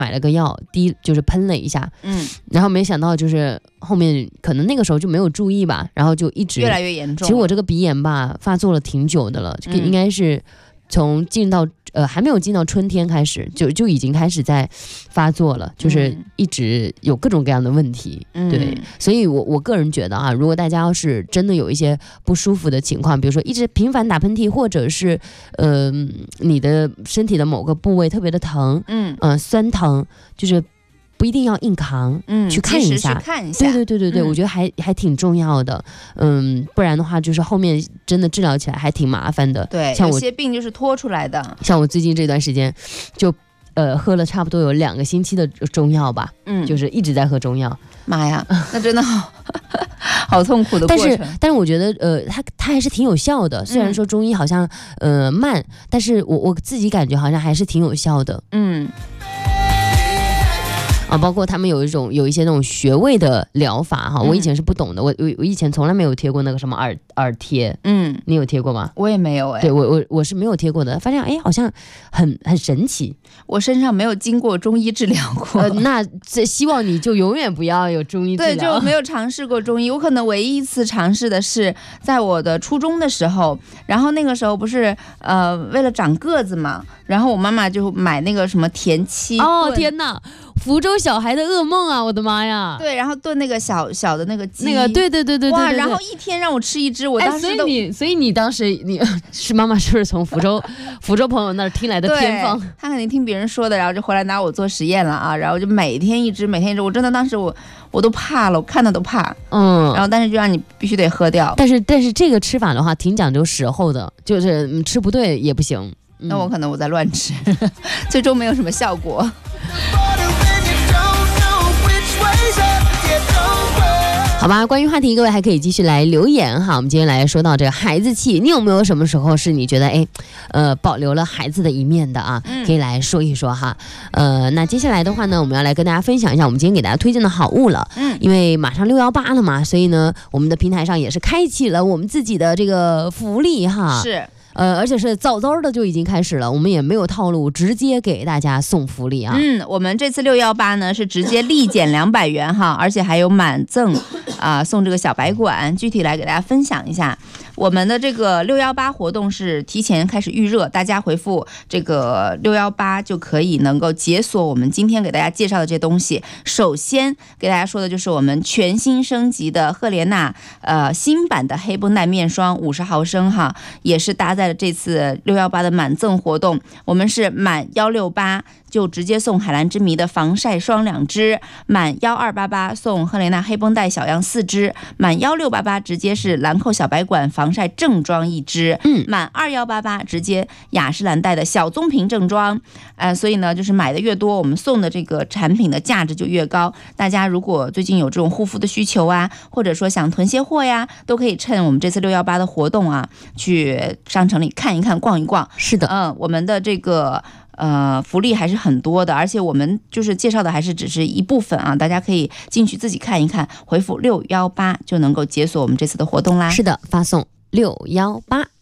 买了个药就是喷了一下，然后没想到就是后面可能那个时候就没有注意吧，然后就一直越来越严重。 其实我这个鼻炎吧发作了挺久的了，应该是从进到还没有进到春天开始就已经开始在发作了，就是一直有各种各样的问题。对，所以我个人觉得啊，如果大家要是真的有一些不舒服的情况，比如说一直频繁打喷嚏，或者是你的身体的某个部位特别的疼，酸疼，就是不一定要硬扛，去看一下，对，我觉得还挺重要的，不然的话就是后面真的治疗起来还挺麻烦的。 对， 像有些病就是拖出来的。 像我最近这段时间就喝了差不多有2个星期的中药吧，就是一直在喝中药。 妈呀，那真的好痛苦的过程。 但是我觉得它还是挺有效的，虽然说中医好像慢，但是我自己感觉好像还是挺有效的。包括他们有一些那种穴位的疗法哈，我以前是不懂的，我以前从来没有贴过那个什么耳贴，你有贴过吗？ 我也没有对，我是没有贴过的，发现好像很神奇。 我身上没有经过中医治疗过， 那希望你就永远不要有中医治疗。 对，就没有尝试过中医。我可能唯一一次尝试的是在我的初中的时候，然后那个时候不是为了长个子嘛，然后我妈妈就买那个什么田七。 天哪！福州小孩的噩梦啊！我的妈呀！ 对，然后炖那个小小的那个鸡， 那个对， 哇！然后一天让我吃一只，我当时都所以你当时你是妈妈是不是从福州朋友那儿听来的偏方？ 他肯定听别人说的，然后就回来拿我做实验了啊！然后就每天一只，我真的当时我都怕了，我看到都怕。然后但是就让你必须得喝掉。 但是这个吃法的话，挺讲究时候的，就是吃不对也不行。 那我可能我在乱吃，最终没有什么效果。 好吧，关于话题各位还可以继续来留言哈。我们今天来说到这个孩子气，你有没有什么时候是你觉得保留了孩子的一面的啊？可以来说一说哈。那接下来的话呢，我们要来跟大家分享一下我们今天给大家推荐的好物了。因为马上618了嘛，所以呢我们的平台上也是开启了我们自己的这个福利哈。 是。 而且是早早的就已经开始了，我们也没有套路，直接给大家送福利啊。 我们这次618呢是直接立减200元哈，而且还有满赠送这个小白管，具体来给大家分享一下。我们的这个618活动是提前开始预热，大家回复这个618就可以能够解锁我们今天给大家介绍的这些东西。首先给大家说的就是我们全新升级的赫莲娜新版的黑绷带面霜50毫升哈，也是搭载了这次618的满赠活动。我们是满168就直接送海蓝之谜的防晒霜2支，满1288送赫莲娜黑绷带小样4支，满1688直接是兰蔻小白管防晒正装1支，满2188直接雅诗兰黛的小棕瓶正装。所以呢，就是买的越多，我们送的这个产品的价值就越高。大家如果最近有这种护肤的需求啊，或者说想囤些货呀，都可以趁我们这次618的活动啊，去商城里看一看、逛一逛。 是的， 我们的这个福利还是很多的，而且我们就是介绍的还是只是一部分啊，大家可以进去自己看一看，回复618就能够解锁我们这次的活动啦。 是的，发送618。